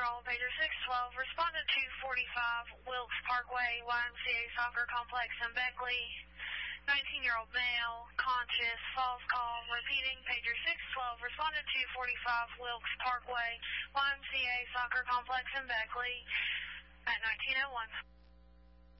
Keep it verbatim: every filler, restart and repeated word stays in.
Patrol, pager six twelve, responded to forty-five Wilkes Parkway, Y M C A Soccer Complex in Beckley. nineteen-year-old male, conscious, false call, repeating, pager six twelve, responded to forty-five Wilkes Parkway, Y M C A Soccer Complex in Beckley at nineteen oh one.